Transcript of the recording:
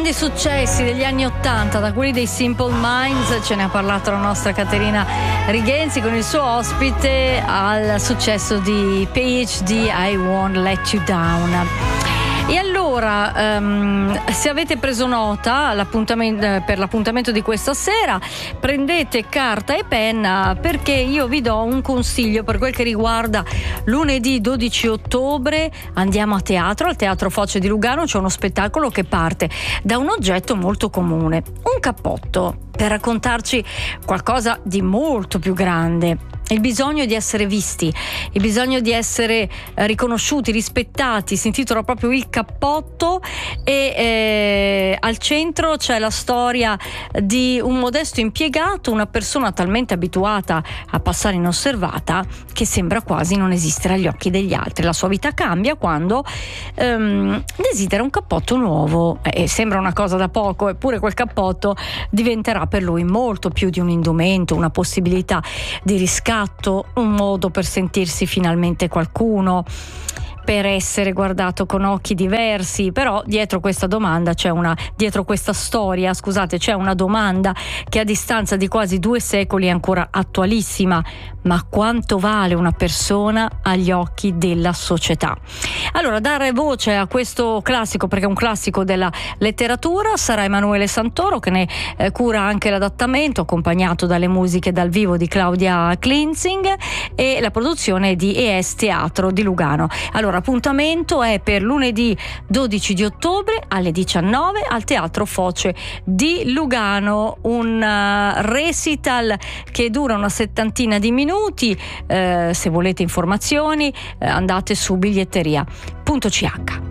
grandi successi degli anni '80, da quelli dei Simple Minds, ce ne ha parlato la nostra Caterina Righenzi con il suo ospite, al successo di PhD, I Won't Let You Down. E allora, se avete preso nota per l'appuntamento di questa sera, prendete carta e penna, perché io vi do un consiglio per quel che riguarda lunedì 12 ottobre. Andiamo a teatro, al Teatro Foce di Lugano. C'è uno spettacolo che parte da un oggetto molto comune, un cappotto, per raccontarci qualcosa di molto più grande. Il bisogno di essere visti, il bisogno di essere riconosciuti, rispettati. Si intitola proprio Il cappotto e al centro c'è la storia di un modesto impiegato, una persona talmente abituata a passare inosservata che sembra quasi non esistere agli occhi degli altri. La sua vita cambia quando desidera un cappotto nuovo, e sembra una cosa da poco, eppure quel cappotto diventerà per lui molto più di un indumento, una possibilità di riscatto, un modo per sentirsi finalmente qualcuno, per essere guardato con occhi diversi. Però dietro questa storia c'è una domanda che a distanza di quasi 2 secoli è ancora attualissima: ma quanto vale una persona agli occhi della società? Allora, dare voce a questo classico, perché è un classico della letteratura, sarà Emanuele Santoro, che ne cura anche l'adattamento, accompagnato dalle musiche dal vivo di Claudia Klinzing, e la produzione di ES Teatro di Lugano. Allora, appuntamento è per lunedì 12 di ottobre alle 19 al Teatro Foce di Lugano, un recital che dura una 70 di minuti. Se volete informazioni andate su biglietteria.ch.